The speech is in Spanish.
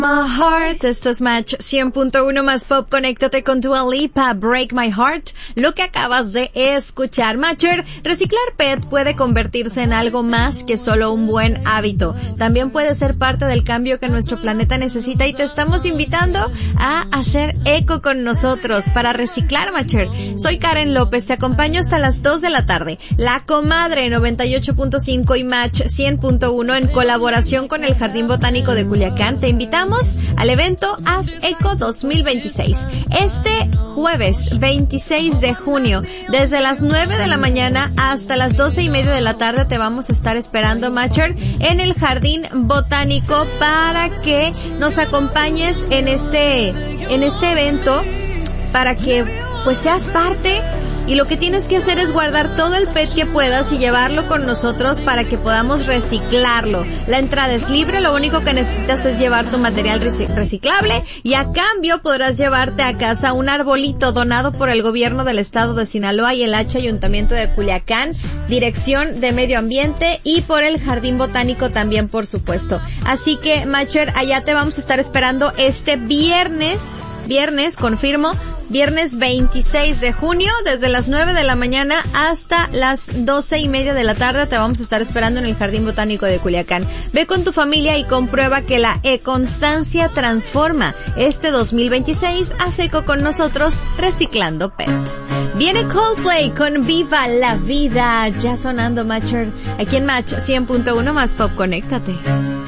My Heart, esto es Match 100.1 más Pop, conéctate con Dua Lipa, Break My Heart, lo que acabas de escuchar. Matcher, reciclar PET puede convertirse en algo más que solo un buen hábito. También puede ser parte del cambio que nuestro planeta necesita y te estamos invitando a hacer eco con nosotros para reciclar, Matcher. Soy Karen López, te acompaño hasta las 2 de la tarde. La Comadre 98.5 y Match 100.1 en colaboración con el Jardín Botánico de Culiacán te invitamos al evento Haz Eco 2026. Este jueves 26 de junio, desde las 9 de la mañana hasta las 12:30 de la tarde te vamos a estar esperando, Matcher, en el Jardín Botánico para que nos acompañes en este evento, para que pues seas parte. Y lo que tienes que hacer es guardar todo el PET que puedas y llevarlo con nosotros para que podamos reciclarlo. La entrada es libre, lo único que necesitas es llevar tu material reciclable y a cambio podrás llevarte a casa un arbolito donado por el gobierno del estado de Sinaloa y el Ayuntamiento de Culiacán, Dirección de Medio Ambiente y por el Jardín Botánico también, por supuesto. Así que, Matcher, allá te vamos a estar esperando este viernes, confirmo, viernes 26 de junio, desde las 9 de la mañana hasta las 12:30 de la tarde te vamos a estar esperando en el Jardín Botánico de Culiacán. Ve con tu familia y comprueba que la e-constancia transforma. Este 2026 haz eco con nosotros reciclando PET. Viene Coldplay con Viva la Vida, ya sonando, Matcher, aquí en Match 100.1 más Pop, conéctate.